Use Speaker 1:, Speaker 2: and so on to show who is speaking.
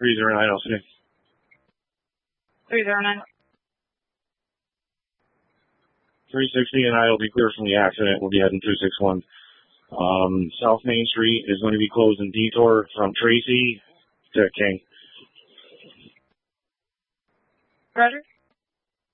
Speaker 1: 309, I'll see.
Speaker 2: 309.
Speaker 1: 360 and I will be clear from the accident. We'll be heading 261. South Main Street is going to be closing detour from Tracy to King.
Speaker 2: Roger.